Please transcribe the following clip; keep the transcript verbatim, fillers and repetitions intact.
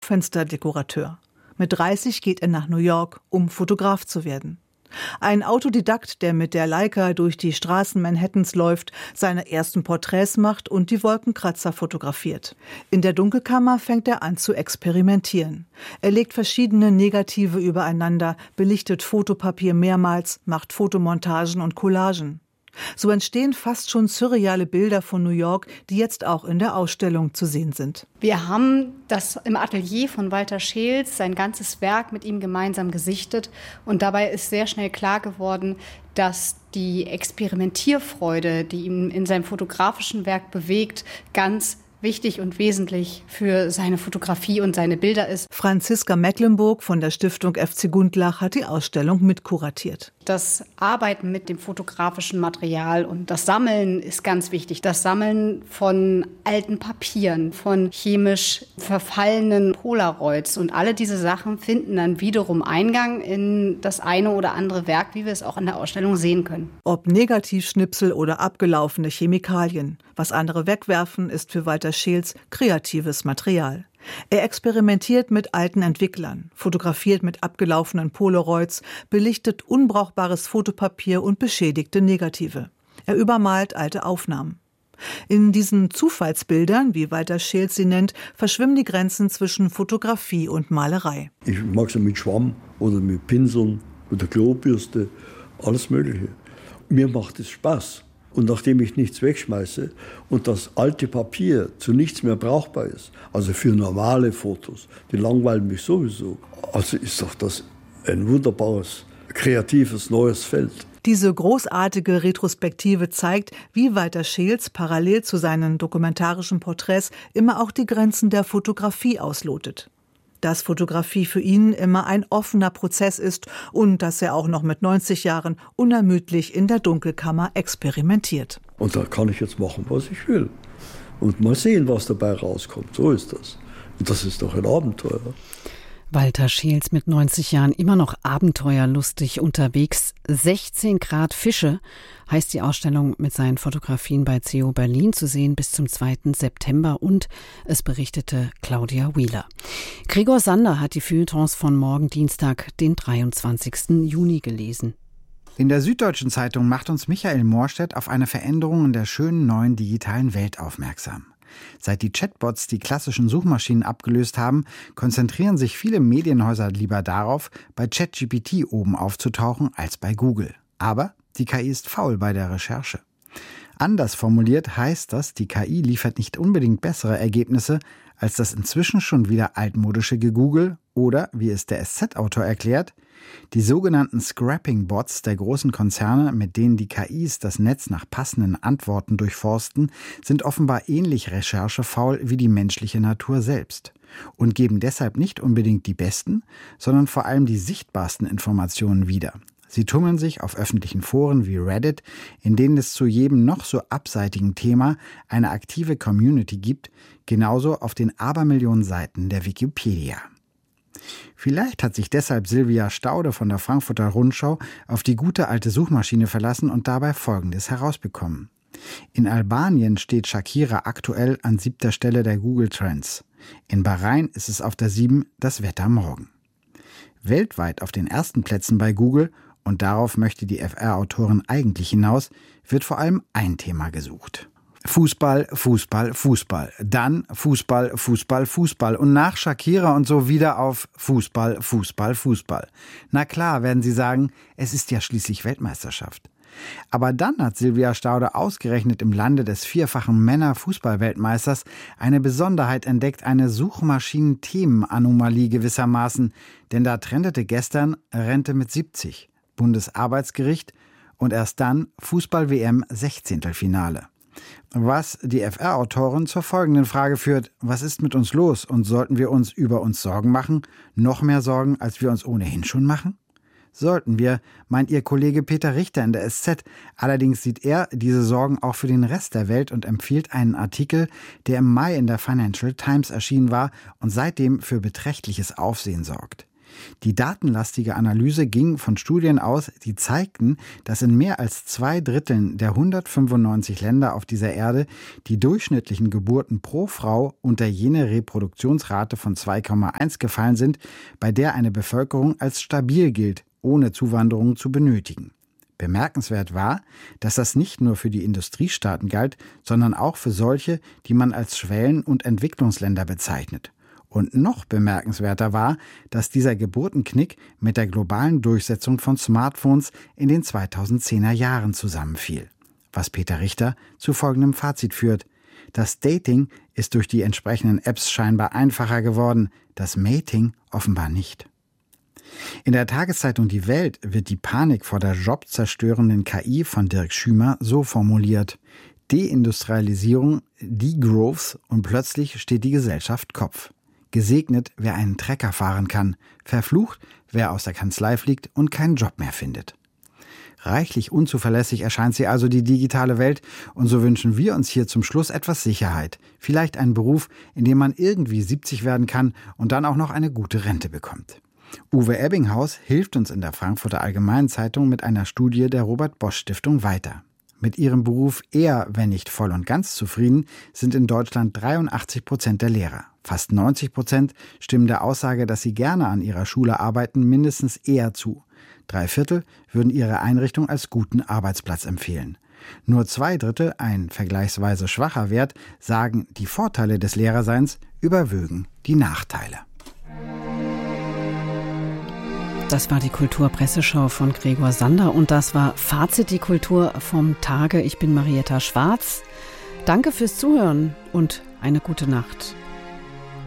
Schaufensterdekorateur. Mit dreißig geht er nach New York, um Fotograf zu werden. Ein Autodidakt, der mit der Leica durch die Straßen Manhattans läuft, seine ersten Porträts macht und die Wolkenkratzer fotografiert. In der Dunkelkammer fängt er an zu experimentieren. Er legt verschiedene Negative übereinander, belichtet Fotopapier mehrmals, macht Fotomontagen und Collagen. So entstehen fast schon surreale Bilder von New York, die jetzt auch in der Ausstellung zu sehen sind. Wir haben das im Atelier von Walter Scheels, sein ganzes Werk mit ihm gemeinsam gesichtet. Und dabei ist sehr schnell klar geworden, dass die Experimentierfreude, die ihn in seinem fotografischen Werk bewegt, ganz wichtig und wesentlich für seine Fotografie und seine Bilder ist. Franziska Mecklenburg von der Stiftung F C Gundlach hat die Ausstellung mitkuratiert. Das Arbeiten mit dem fotografischen Material und das Sammeln ist ganz wichtig. Das Sammeln von alten Papieren, von chemisch verfallenen Polaroids und alle diese Sachen finden dann wiederum Eingang in das eine oder andere Werk, wie wir es auch in der Ausstellung sehen können. Ob Negativschnipsel oder abgelaufene Chemikalien, was andere wegwerfen, ist für Walter Scheels kreatives Material. Er experimentiert mit alten Entwicklern, fotografiert mit abgelaufenen Polaroids, belichtet unbrauchbares Fotopapier und beschädigte Negative. Er übermalt alte Aufnahmen. In diesen Zufallsbildern, wie Walter Scheels sie nennt, verschwimmen die Grenzen zwischen Fotografie und Malerei. Ich mag sie mit Schwamm oder mit Pinseln, mit der Klobürste, alles Mögliche. Mir macht es Spaß. Und nachdem ich nichts wegschmeiße und das alte Papier zu nichts mehr brauchbar ist, also für normale Fotos, die langweilen mich sowieso, also ist doch das ein wunderbares, kreatives, neues Feld. Diese großartige Retrospektive zeigt, wie Walter Scheels parallel zu seinen dokumentarischen Porträts immer auch die Grenzen der Fotografie auslotet. Dass Fotografie für ihn immer ein offener Prozess ist und dass er auch noch mit neunzig Jahren unermüdlich in der Dunkelkammer experimentiert. Und da kann ich jetzt machen, was ich will. Und mal sehen, was dabei rauskommt. So ist das. Und das ist doch ein Abenteuer. Walter Scheels mit neunzig Jahren immer noch abenteuerlustig unterwegs. sechzehn Grad Fische heißt die Ausstellung mit seinen Fotografien bei C O Berlin, zu sehen bis zum zweiten September, und es berichtete Claudia Wheeler. Gregor Sander hat die Feuilletons von morgen Dienstag, den dreiundzwanzigsten Juni gelesen. In der Süddeutschen Zeitung macht uns Michael Morstedt auf eine Veränderung in der schönen neuen digitalen Welt aufmerksam. Seit die Chatbots die klassischen Suchmaschinen abgelöst haben, konzentrieren sich viele Medienhäuser lieber darauf, bei ChatGPT oben aufzutauchen als bei Google. Aber die K I ist faul bei der Recherche. Anders formuliert heißt das, die K I liefert nicht unbedingt bessere Ergebnisse als das inzwischen schon wieder altmodische Gegoogle oder, wie es der S Z-Autor erklärt, die sogenannten Scrapping-Bots der großen Konzerne, mit denen die K Is das Netz nach passenden Antworten durchforsten, sind offenbar ähnlich recherchefaul wie die menschliche Natur selbst und geben deshalb nicht unbedingt die besten, sondern vor allem die sichtbarsten Informationen wieder. Sie tummeln sich auf öffentlichen Foren wie Reddit, in denen es zu jedem noch so abseitigen Thema eine aktive Community gibt, genauso auf den Abermillionen Seiten der Wikipedia. Vielleicht hat sich deshalb Silvia Staude von der Frankfurter Rundschau auf die gute alte Suchmaschine verlassen und dabei Folgendes herausbekommen. In Albanien steht Shakira aktuell an siebter Stelle der Google Trends. In Bahrain ist es auf der sieben das Wetter morgen. Weltweit auf den ersten Plätzen bei Google, und darauf möchte die F R-Autorin eigentlich hinaus, wird vor allem ein Thema gesucht. Fußball, Fußball, Fußball. Dann Fußball, Fußball, Fußball. Und nach Shakira und so wieder auf Fußball, Fußball, Fußball. Na klar, werden Sie sagen, es ist ja schließlich Weltmeisterschaft. Aber dann hat Silvia Staude ausgerechnet im Lande des vierfachen Männer-Fußball-Weltmeisters eine Besonderheit entdeckt, eine Suchmaschinen-Themen-Anomalie gewissermaßen. Denn da trendete gestern Rente mit siebzig, Bundesarbeitsgericht und erst dann Fußball-W M Sechzehntelfinale. Was die F R-Autorin zur folgenden Frage führt: Was ist mit uns los und sollten wir uns über uns Sorgen machen? Noch mehr Sorgen, als wir uns ohnehin schon machen? Sollten wir, meint ihr Kollege Peter Richter in der S Z. Allerdings sieht er diese Sorgen auch für den Rest der Welt und empfiehlt einen Artikel, der im Mai in der Financial Times erschienen war und seitdem für beträchtliches Aufsehen sorgt. Die datenlastige Analyse ging von Studien aus, die zeigten, dass in mehr als zwei Dritteln der hundertfünfundneunzig Länder auf dieser Erde die durchschnittlichen Geburten pro Frau unter jene Reproduktionsrate von zwei Komma eins gefallen sind, bei der eine Bevölkerung als stabil gilt, ohne Zuwanderung zu benötigen. Bemerkenswert war, dass das nicht nur für die Industriestaaten galt, sondern auch für solche, die man als Schwellen- und Entwicklungsländer bezeichnet. Und noch bemerkenswerter war, dass dieser Geburtenknick mit der globalen Durchsetzung von Smartphones in den zweitausendzehner Jahren zusammenfiel. Was Peter Richter zu folgendem Fazit führt: Das Dating ist durch die entsprechenden Apps scheinbar einfacher geworden, das Mating offenbar nicht. In der Tageszeitung Die Welt wird die Panik vor der jobzerstörenden K I von Dirk Schümer so formuliert: Deindustrialisierung, Degrowth und plötzlich steht die Gesellschaft Kopf. Gesegnet, wer einen Trecker fahren kann, verflucht, wer aus der Kanzlei fliegt und keinen Job mehr findet. Reichlich unzuverlässig erscheint sie also, die digitale Welt, und so wünschen wir uns hier zum Schluss etwas Sicherheit. Vielleicht einen Beruf, in dem man irgendwie siebzig werden kann und dann auch noch eine gute Rente bekommt. Uwe Ebbinghaus hilft uns in der Frankfurter Allgemeinen Zeitung mit einer Studie der Robert-Bosch-Stiftung weiter. Mit ihrem Beruf eher, wenn nicht voll und ganz zufrieden, sind in Deutschland dreiundachtzig Prozent der Lehrer. Fast neunzig Prozent stimmen der Aussage, dass sie gerne an ihrer Schule arbeiten, mindestens eher zu. Drei Viertel würden ihre Einrichtung als guten Arbeitsplatz empfehlen. Nur zwei Drittel, ein vergleichsweise schwacher Wert, sagen, die Vorteile des Lehrerseins überwögen die Nachteile. Das war die Kulturpresseschau von Gregor Sander und das war Fazit, die Kultur vom Tage. Ich bin Marietta Schwarz. Danke fürs Zuhören und eine gute Nacht.